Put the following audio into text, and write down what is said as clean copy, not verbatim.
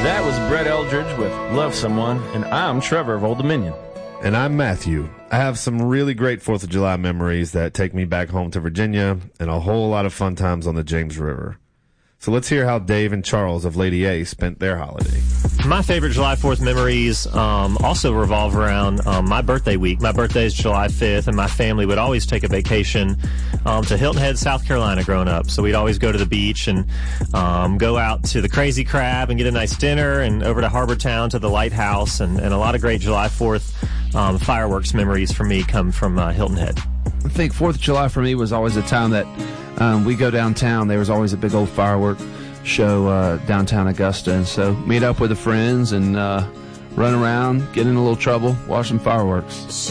That was Brett Eldridge with Love Someone, and I'm Trevor of Old Dominion. And I'm Matthew. I have some really great 4th of July memories that take me back home to Virginia and a whole lot of fun times on the James River. So let's hear how Dave and Charles of Lady A spent their holiday. My favorite July 4th memories also revolve around my birthday week. My birthday is July 5th, and my family would always take a vacation to Hilton Head, South Carolina growing up. So we'd always go to the beach and go out to the Crazy Crab and get a nice dinner, and over to Harbor Town to the lighthouse, and a lot of great July 4th fireworks memories for me come from Hilton Head. I think 4th of July for me was always a time that we go downtown. There was always a big old firework show downtown Augusta, and so meet up with the friends and run around, get in a little trouble, watch some fireworks.